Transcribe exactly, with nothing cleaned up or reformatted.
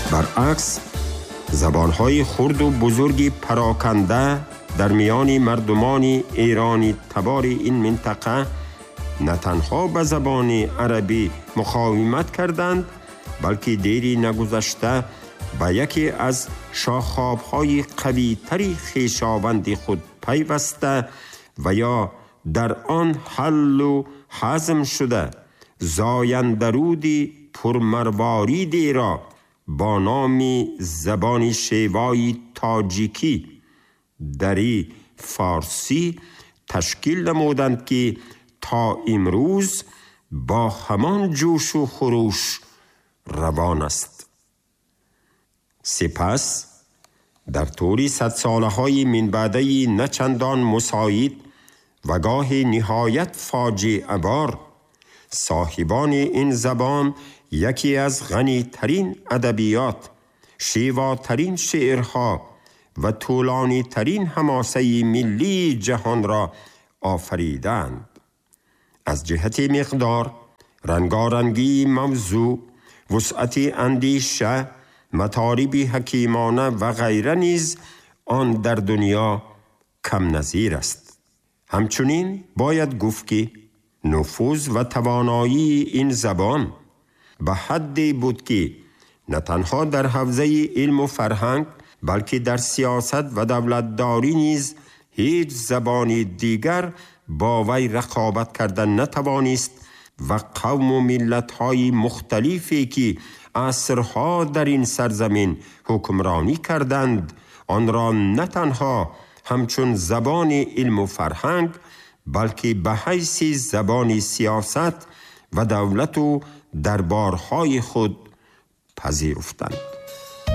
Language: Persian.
برعکس زبانهای خرد و بزرگی پراکنده در میان مردمان ایرانی تبار این منطقه نه تنها به زبان عربی مقاومت کردند، بلکه دیری نگذشته به یکی از شاخاب‌های قوی‌تری خویشاوند خود پیوسته و یا در آن حل و هضم شده زایندرودی پرمرواریدی را با نام زبان شیوای تاجیکی دری فارسی تشکیل نمودند که تا امروز با همان جوش و خروش روان است. سپس در طول صد ساله های من بعده نچندان مساعد و گاه نهایت فاجعه بار صاحبان این زبان یکی از غنی ترین ادبیات، شیواترین شعرها و طولانی ترین حماسه ملی جهان را آفریدند. از جهت مقدار، رنگارنگی موضوع، وسعت اندیشه، مطالب حکیمانه و غیره نیز آن در دنیا کم نظیر است. همچنین باید گفت که نفوذ و توانایی این زبان به حدی بود که نه تنها در حوزه علم و فرهنگ بلکه در سیاست و دولتداری نیز هیچ زبانی دیگر با وی رقابت کردن نتوانست و قوم و ملت‌های مختلفی که عصرها در این سرزمین حکمرانی کردند آن را نه تنها همچون زبان علم و فرهنگ بلکه به حیث زبان سیاست و دولت و دربارهای خود پذیرفتند.